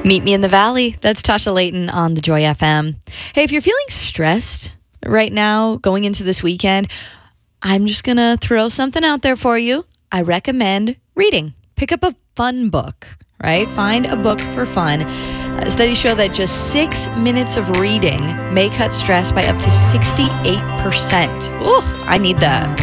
Meet Me in the Valley. That's Tasha Layton on the Joy FM. Hey, if you're feeling stressed right now going into this weekend, I'm just going to throw something out there for you. I recommend reading. Pick up a fun book, right? Find a book for fun. Studies show that just 6 minutes of reading may cut stress by up to 68%. Ooh, I need that.